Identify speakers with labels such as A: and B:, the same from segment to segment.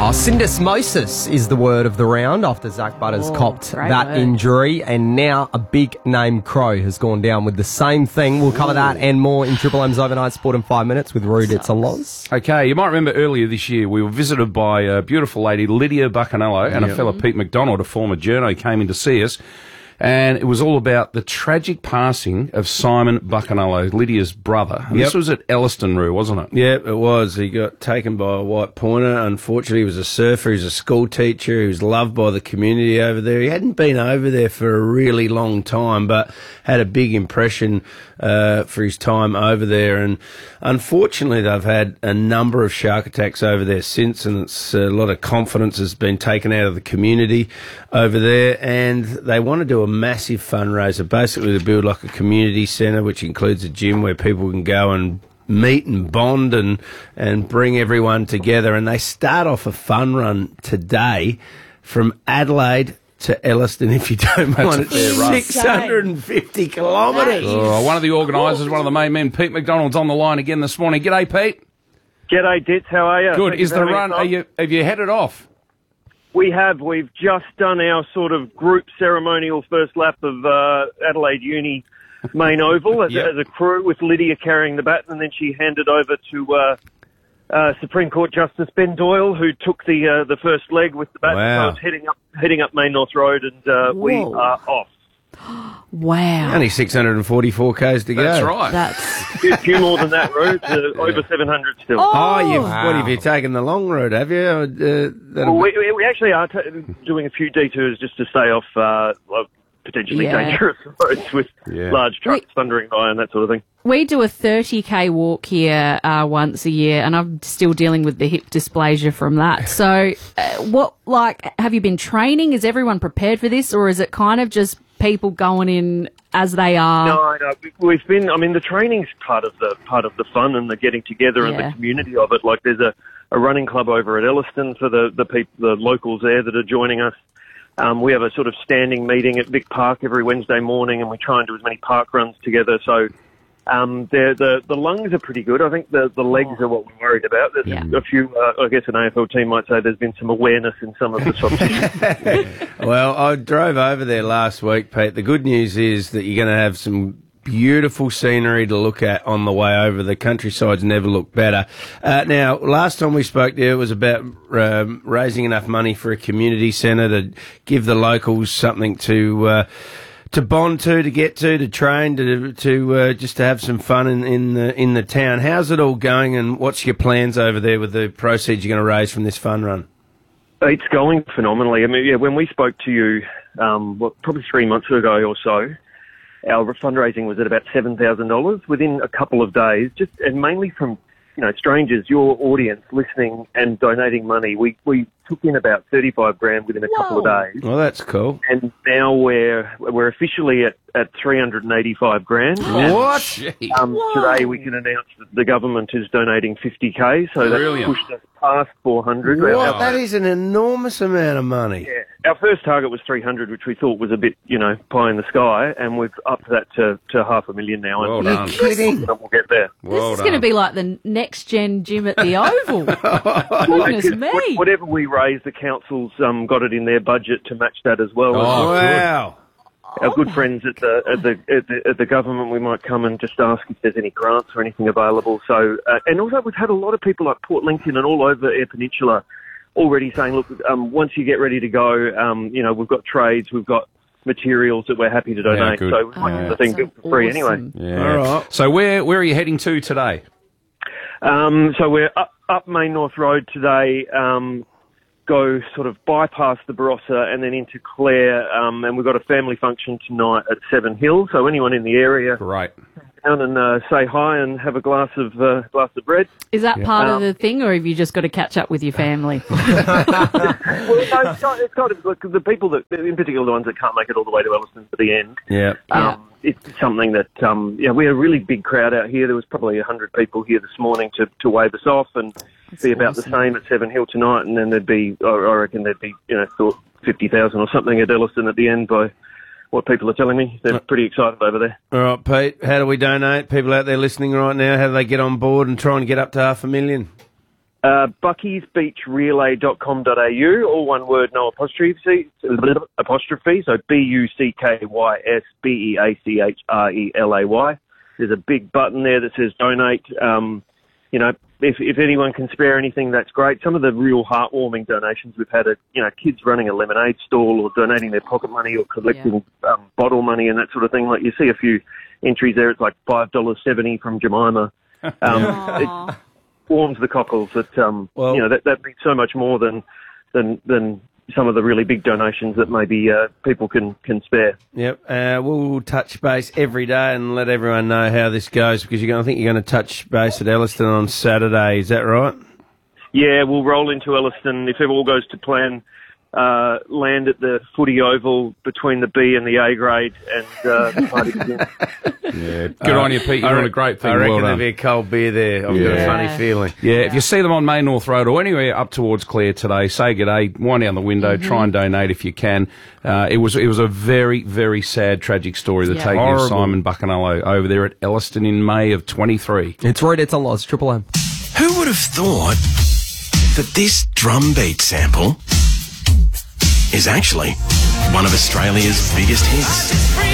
A: Oh, syndesmosis is the word of the round after Zach Butters copped that injury, and now a big name Crow has gone down with the same thing. We'll cover that and more in Triple M's Overnight Sport in 5 minutes with Rude It's a Loz.
B: Okay, you might remember earlier this year we were visited by a beautiful lady, Lydia Buccanello, and a fella, Pete McDonald, a former journo, came in to see us. And it was all about the tragic passing of Simon Buccanello, Lydia's brother. And this was at Elliston Roo, wasn't it?
C: Yep, it was. He got taken by a white pointer. Unfortunately, he was a surfer. He was a school teacher. He was loved by the community over there. He hadn't been over there for a really long time, but had a big impression for his time over there. And unfortunately, they've had a number of shark attacks over there since, and it's a lot of confidence has been taken out of the community over there. And they want to do a massive fundraiser, basically to build like a community centre, which includes a gym where people can go and meet and bond and bring everyone together. And they start off a fun run today from Adelaide to Elliston, if you don't mind. It's 650 kilometres.
B: Oh, one of the organisers, one of the main men, Pete McDonald's on the line again this morning. G'day, Pete.
D: G'day, Dits. How are you?
B: Good. Is the run, have you headed off?
D: We have. We've just done our sort of group ceremonial first lap of Adelaide Uni main oval as a crew, with Lydia carrying the baton, and then she handed over to Supreme Court Justice Ben Doyle, who took the first leg with the baton.
C: Wow.
D: So it's heading up Main North Road, and we are off.
E: Wow.
C: Only 644 k's to go.
B: That's right.
E: That's
D: A few more than that road, over 700 still.
C: What have you taken the long road, have you?
D: Well, we actually are doing a few detours just to stay off potentially dangerous roads with large trucks thundering by and that sort of thing.
E: we do a 30k walk here once a year, and I'm still dealing with the hip dysplasia from that. So, have you been training? Is everyone prepared for this, or is it kind of just people going in as they are?
D: No, we've been. I mean, the training's part of the fun and the getting together and the community of it. Like, there's a running club over at Elliston for the locals there that are joining us. We have a sort of standing meeting at Vic Park every Wednesday morning, and we try and do as many park runs together. So the lungs are pretty good. I think the legs are what we're worried about. There's a few, I guess an AFL team might say there's been some awareness in some of the substitutes.
C: Well, I drove over there last week, Pete. The good news is that you're going to have some beautiful scenery to look at on the way over. The countryside's never looked better. Now, last time we spoke there, it was about raising enough money for a community centre to give the locals something to bond to get to train, to just to have some fun in the town. How's it all going, and what's your plans over there with the proceeds you're going to raise from this fun run?
D: It's going phenomenally. I mean, when we spoke to you, probably 3 months ago or so, our fundraising was at about $7,000 within a couple of days, and mainly from strangers, your audience listening and donating money. We took in about 35 grand within a couple of days.
C: Well, that's cool.
D: And now we're officially at 385 grand.
C: What?
D: Today we can announce that the government is donating 50k, so that's pushed us past 400.
C: What? That is an enormous amount of money.
D: Yeah. Our first target was 300, which we thought was a bit, pie in the sky, and we've upped that to $500,000 now.
B: Well
D: and
B: done.
D: You're kidding? We'll get there.
E: This is going to be like the next-gen gym at the Oval. Goodness me.
D: Whatever we raise, the council's got it in their budget to match that as well.
C: Oh, wow.
D: Our good friends at the government, we might come and just ask if there's any grants or anything available. So, and also we've had a lot of people like Port Lincoln and all over Eyre Peninsula already saying, look, once you get ready to go, we've got trades, we've got materials that we're happy to donate.
B: Yeah,
D: so we might get the thing built for free anyway.
B: Yeah.
C: All right.
B: So where are you heading to today?
D: So we're up Main North Road today, go sort of bypass the Barossa and then into Clare, and we've got a family function tonight at Seven Hills. So anyone in the area,
B: Right.
D: down and say hi and have a glass of bread.
E: Is that part of the thing, or have you just got to catch up with your family?
D: Well, no, it's kind of like the people that, in particular, the ones that can't make it all the way to Elliston to the end.
C: Yeah.
D: It's something that, we're a really big crowd out here. There was probably 100 people here this morning to wave us off, and be about the same at Seven Hill tonight, and then there'd be, I reckon there'd be, 50,000 or something at Elliston at the end by what people are telling me. They're pretty excited over there.
C: All right, Pete, how do we donate? People out there listening right now, how do they get on board and try and get up to $500,000?
D: buckysbeachrelay.com.au, all one word, no apostrophe, so BUCKYSBEACHRELAY. There's a big button there that says donate. If anyone can spare anything, that's great. Some of the real heartwarming donations we've had are, kids running a lemonade stall or donating their pocket money or collecting bottle money and that sort of thing. Like you see a few entries there, it's like $5.70 from Jemima. It warms the cockles that, that means so much more than some of the really big donations that maybe people can spare.
C: Yep. We'll touch base every day and let everyone know how this goes, because I think you're going to touch base at Elliston on Saturday. Is that right?
D: Yeah, we'll roll into Elliston if it all goes to plan. Land at the footy oval between the B and the A grade, and the party begins.
B: Yeah, good on you, Pete. You're doing a great thing.
C: I reckon
B: well
C: there'll be a cold beer there. I've got a funny feeling.
B: Yeah, if you see them on Main North Road or anywhere up towards Clare today, say g'day, wind down the window, try and donate if you can. It was a very, very sad, tragic story, the taking of Simon Buchanello over there at Elliston in May of 23.
A: It's right, it's on Loz, Triple M.
F: Who would have thought that this drum beat sample is actually one of Australia's biggest hits?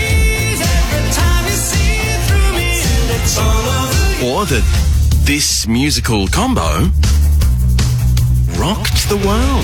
F: Or that this musical combo rocked the world.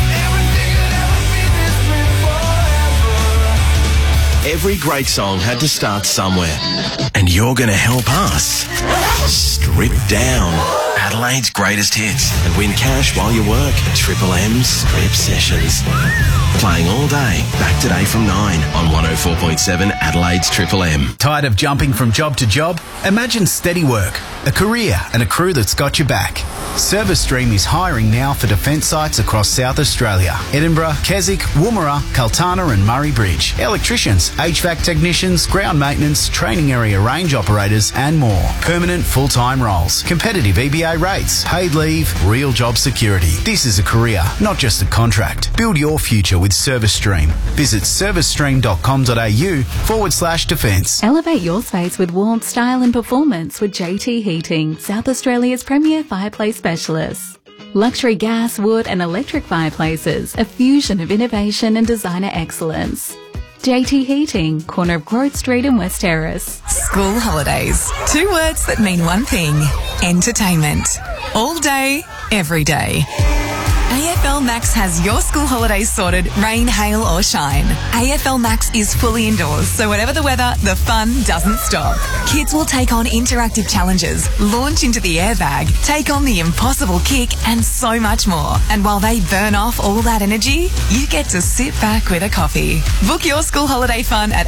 F: Every great song had to start somewhere, and you're going to help us strip down Adelaide's greatest hits and win cash while you work. Triple M's Strip Sessions. Playing all day, back today from 9 on 104.7 Adelaide's Triple M.
G: Tired of jumping from job to job? Imagine steady work, a career and a crew that's got your back. ServiceStream is hiring now for defence sites across South Australia. Edinburgh, Keswick, Woomera, Kaltana and Murray Bridge. Electricians, HVAC technicians, ground maintenance, training area range operators and more. Permanent full-time roles. Competitive EBA rates. Paid leave. Real job security. This is a career, not just a contract. Build your future with ServiceStream. Visit servicestream.com.au/defence.
H: Elevate your space with warmth, style and performance with JT Heating, South Australia's premier fireplace specialists. Luxury gas, wood and electric fireplaces, a fusion of innovation and designer excellence. JT Heating, corner of Grove Street and West Terrace.
I: School holidays. 2 words that mean one thing. Entertainment. All day, every day. AFL Max has your school holidays sorted, rain, hail or shine. AFL Max is fully indoors, so whatever the weather, the fun doesn't stop. Kids will take on interactive challenges, launch into the airbag, take on the impossible kick and so much more. And while they burn off all that energy, you get to sit back with a coffee. Book your school holiday fun at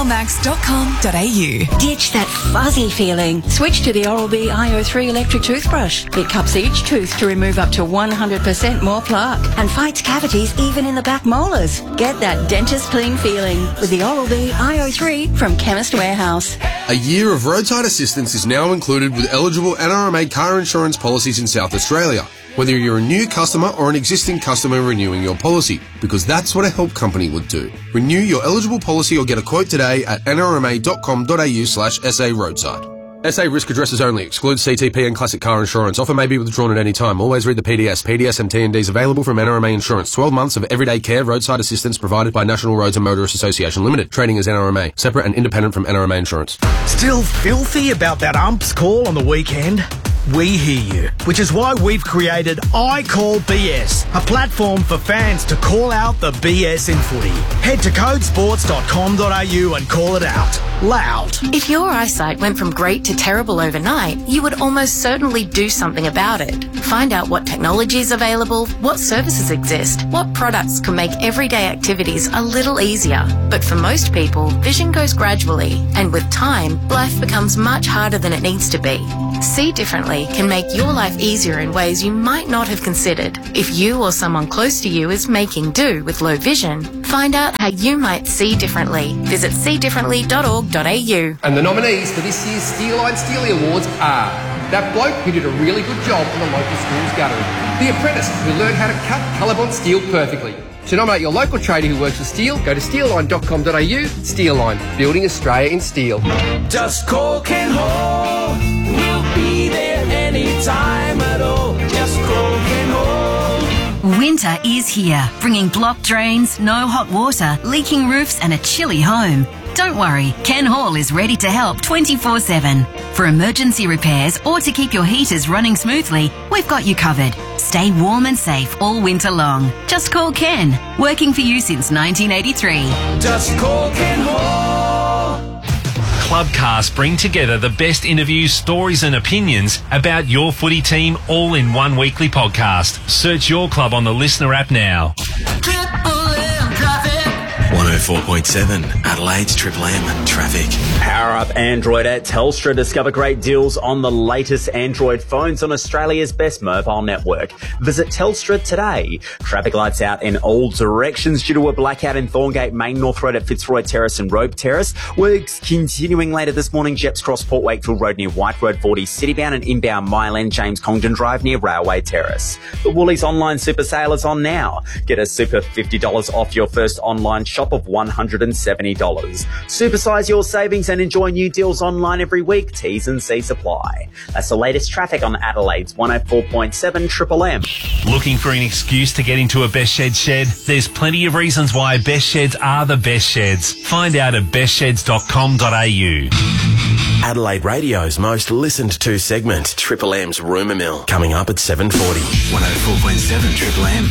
I: aflmax.com.au.
J: Ditch that fuzzy feeling. Switch to the Oral-B IO3 electric toothbrush. It cups each tooth to remove up to 100% more plaque and fights cavities even in the back molars. Get that dentist clean feeling with the Oral-B IO3 from Chemist Warehouse.
K: A year of roadside assistance is now included with eligible NRMA car insurance policies in South Australia, whether you're a new customer or an existing customer renewing your policy, because that's what a help company would do. Renew your eligible policy or get a quote today at nrma.com.au/SA roadside. SA risk addresses only. Excludes CTP and classic car insurance. Offer may be withdrawn at any time. Always read the PDS. PDS and T&Ds available from NRMA Insurance. 12 months of everyday care, roadside assistance provided by National Roads and Motorists Association Limited. Trading as NRMA. Separate and independent from NRMA Insurance.
L: Still filthy about that umps call on the weekend? We hear you, which is why we've created I Call BS, a platform for fans to call out the BS in footy. Head to codesports.com.au and call it out. Loud.
M: If your eyesight went from great to terrible overnight, you would almost certainly do something about it. Find out what technology is available, what services exist, what products can make everyday activities a little easier. But for most people, vision goes gradually, and with time, life becomes much harder than it needs to be. See Differently can make your life easier in ways you might not have considered. If you or someone close to you is making do with low vision, find out how you might see differently. Visit seedifferently.org.au.
N: And the nominees for this year's Steeline Steely Awards are that bloke who did a really good job in the local school's guttering, the apprentice who learned how to cut colorbond steel perfectly. To nominate your local trader who works with steel, go to steelline.com.au. Steelline, building Australia in steel.
O: Just call Ken Hall, we'll be there anytime at all. Just call Winter is here, bringing blocked drains, no hot water, leaking roofs and a chilly home. Don't worry, Ken Hall is ready to help 24/7. For emergency repairs or to keep your heaters running smoothly, we've got you covered. Stay warm and safe all winter long. Just call Ken, working for you since 1983.
P: Just call Ken Hall. Clubcast bring together the best interviews, stories and opinions about your footy team all in one weekly podcast. Search your club on the Listener app now.
F: 104.7 Adelaide's Triple M Traffic.
Q: Power up Android at Telstra. Discover great deals on the latest Android phones on Australia's best mobile network. Visit Telstra today. Traffic lights out in all directions due to a blackout in Thorngate, Main North Road at Fitzroy Terrace and Rope Terrace. Works continuing later this morning. Jeps Cross Port Wakefield Road near White Road 40 citybound and inbound Mile End James Congdon Drive near Railway Terrace. The Woolies online super sale is on now. Get a super $50 off your first online shop of $170. Supersize your savings and enjoy new deals online every week. T's and C's apply. That's the latest traffic on Adelaide's 104.7 Triple M.
P: Looking for an excuse to get into a Best Shed shed? There's plenty of reasons why Best Sheds are the best sheds. Find out at bestsheds.com.au.
F: Adelaide Radio's most listened to segment, Triple M's Rumour Mill, coming up at 7:40. 104.7 Triple M.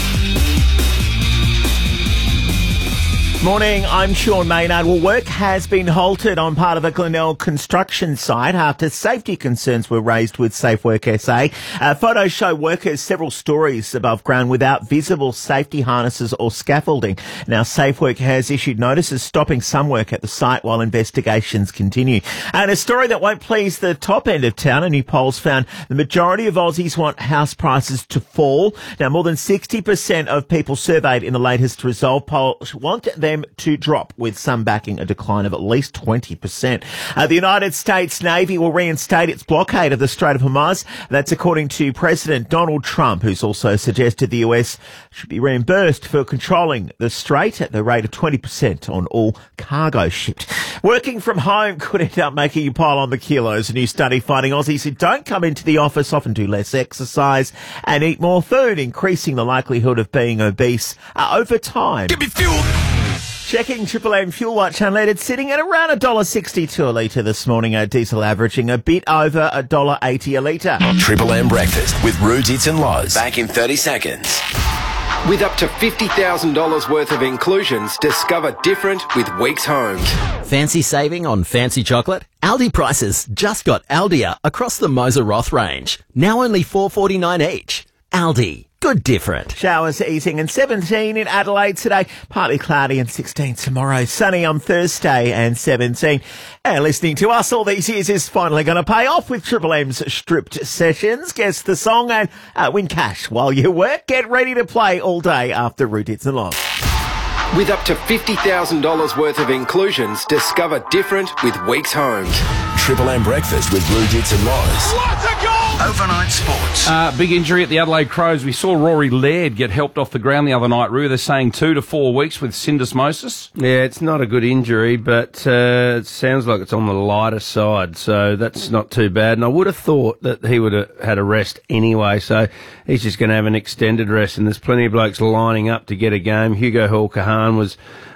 R: Morning, I'm Sean Maynard. Well, work has been halted on part of a Glenelg construction site after safety concerns were raised with Safe Work SA. Photos show workers several stories above ground without visible safety harnesses or scaffolding. Now, Safe Work has issued notices stopping some work at the site while investigations continue. And a story that won't please the top end of town. A new polls found the majority of Aussies want house prices to fall. Now, more than 60% of people surveyed in the latest Resolve poll want them to drop, with some backing a decline of at least 20%. The United States Navy will reinstate its blockade of the Strait of Hormuz. That's according to President Donald Trump, who's also suggested the US should be reimbursed for controlling the strait at the rate of 20% on all cargo shipped. Working from home could end up making you pile on the kilos. A new study finding Aussies who don't come into the office often do less exercise and eat more food, increasing the likelihood of being obese over time. Give me fuel! Checking Triple M Fuel Watch unleaded, sitting at around $1.62 a litre this morning. Diesel averaging a bit over $1.80 a litre.
F: Triple M Breakfast with Roo Dits and Loz. Back in 30 seconds.
N: With up to $50,000 worth of inclusions, discover different with Weeks Homes.
S: Fancy saving on fancy chocolate? Aldi prices just got Aldia across the Moser Roth range. Now only $4.49 each. Aldi. Good different.
R: Showers easing and 17 in Adelaide today. Partly cloudy and 16 tomorrow. Sunny on Thursday and 17. And listening to us all these years is finally going to pay off with Triple M's Stripped Sessions. Guess the song and win cash while you work. Get ready to play all day after Roo Dits and Loz.
N: With up to $50,000 worth of inclusions, discover different with Weeks Homes.
F: Triple M Breakfast with Roo Dits and Loz.
P: What a goal!
F: Overnight sports.
B: Big injury at the Adelaide Crows. We saw Rory Laird get helped off the ground the other night, Roo. They're saying 2 to 4 weeks with syndesmosis.
C: Yeah, it's not a good injury, but it sounds like it's on the lighter side, so that's not too bad. And I would have thought that he would have had a rest anyway, so he's just going to have an extended rest, and there's plenty of blokes lining up to get a game. Hugo Hall-Kahan was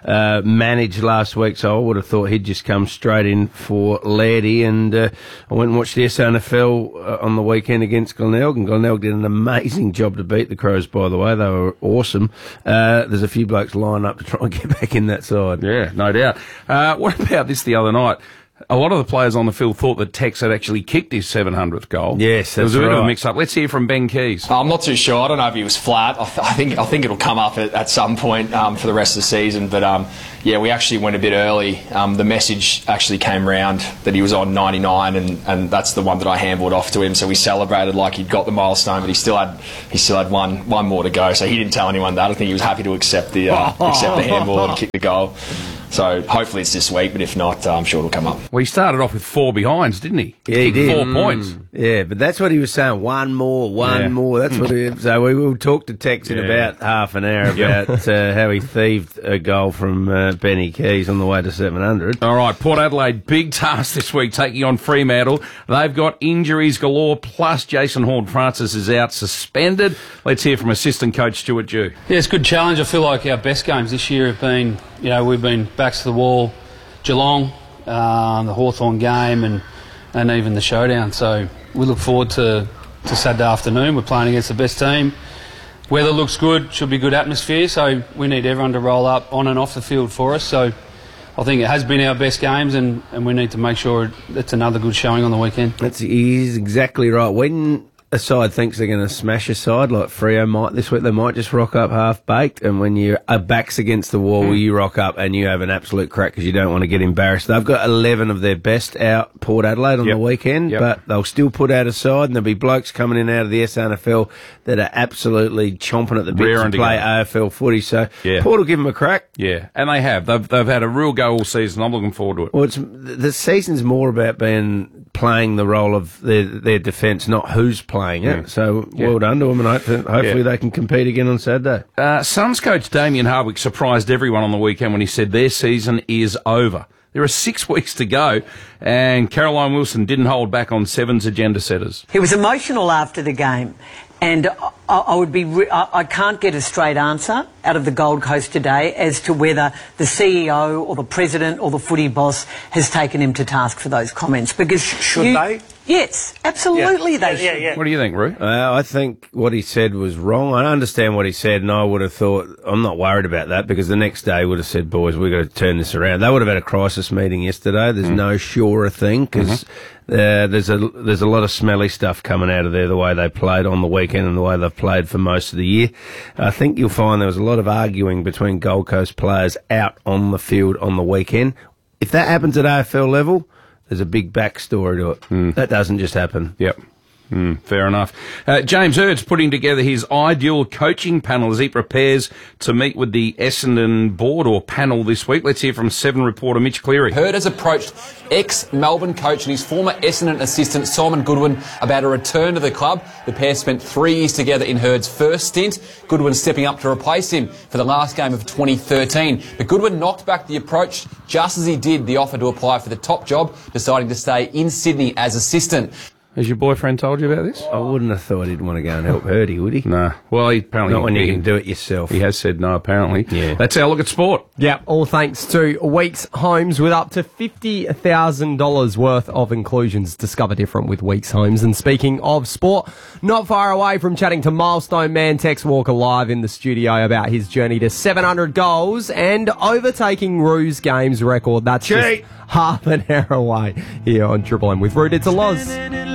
C: managed last week, so I would have thought he'd just come straight in for Lairdy. And I went and watched the SANFL on the weekend against Glenelg, and Glenelg did an amazing job to beat the Crows, by the way. They were awesome. There's a few blokes lining up to try and get back in that side.
B: Yeah, no doubt. What about this the other night? A lot of the players on the field thought that Tex had actually kicked his 700th goal.
C: Yes,
B: there was a bit of a mix-up. Let's hear from Ben Keys.
T: I'm not too sure. I don't know if he was flat. I think it'll come up at some point for the rest of the season. But yeah, we actually went a bit early. The message actually came round that he was on 99, and that's the one that I handballed off to him. So we celebrated like he'd got the milestone, but he still had one more to go. So he didn't tell anyone that. I think he was happy to accept the handball and kick the goal. So hopefully it's this week, but if not, I'm sure it'll come up.
B: Well, he started off with 4 behinds, didn't he?
C: Yeah, he did.
B: 4 points.
C: Yeah, but that's what he was saying. One more. That's what he. So we will talk to Tex in about half an hour about how he thieved a goal from Benny Keys on the way to 700.
B: All right, Port Adelaide, big task this week, taking on Fremantle. They've got injuries galore, plus Jason Horne-Francis is out suspended. Let's hear from assistant coach Stuart Dew.
U: Yeah, it's a good challenge. I feel like our best games this year have been, we've been backs to the wall, Geelong, the Hawthorn game, and even the showdown. So we look forward to Saturday afternoon. We're playing against the best team. Weather looks good, should be good atmosphere, so we need everyone to roll up on and off the field for us. So I think it has been our best games, and we need to make sure it's another good showing on the weekend.
C: He's exactly right. When a side thinks they're going to smash a side, like Freo might this week, they might just rock up half-baked, and when your back's against the wall, you rock up and you have an absolute crack because you don't want to get embarrassed. They've got 11 of their best out, Port Adelaide, on the weekend, but they'll still put out a side, and there'll be blokes coming in out of the SNFL that are absolutely chomping at the bit to play AFL footy, so Port will give them a crack.
B: Yeah, and they have. They've had a real go all season. I'm looking forward to it.
C: Well, the season's more about playing the role of their defence, not who's playing it. So well done to them, and hopefully they can compete again on Saturday.
B: Suns coach Damien Hardwick surprised everyone on the weekend when he said their season is over. There are 6 weeks to go, and Caroline Wilson didn't hold back on Seven's agenda setters.
V: He was emotional after the game, and I can't get a straight answer out of the Gold Coast today as to whether the CEO or the president or the footy boss has taken him to task for those comments. Because
C: should they?
V: Yes, absolutely they should.
B: What do you think, Roo?
C: I think what he said was wrong. I understand what he said, and I would have thought, I'm not worried about that, because the next day would have said, boys, we've got to turn this around. They would have had a crisis meeting yesterday. There's no surer thing, because there's a lot of smelly stuff coming out of there, the way they played on the weekend and the way they've played for most of the year. I think you'll find there was a lot of arguing between Gold Coast players out on the field on the weekend. If that happens at AFL level, there's a big backstory to it. That doesn't just happen.
B: Yep. Fair enough. James Hurd's putting together his ideal coaching panel as he prepares to meet with the Essendon board or panel this week. Let's hear from Seven reporter Mitch Cleary.
W: Hurd has approached ex-Melbourne coach and his former Essendon assistant Simon Goodwin about a return to the club. The pair spent 3 years together in Hurd's first stint. Goodwin stepping up to replace him for the last game of 2013. But Goodwin knocked back the approach just as he did the offer to apply for the top job, deciding to stay in Sydney as assistant.
B: Has your boyfriend told you about this?
C: I wouldn't have thought he'd want to go and help Hurdy, would he?
B: No. Well, he apparently...
C: Not when you can do it yourself.
B: He has said no, apparently.
C: Yeah.
B: That's our look at sport.
A: Yeah, all thanks to Weeks Homes with up to $50,000 worth of inclusions. Discover different with Weeks Homes. And speaking of sport, not far away from chatting to milestone man Tex Walker live in the studio about his journey to 700 goals and overtaking Roo's games record. That's just half an hour away here on Triple M with Root. It's a Loz.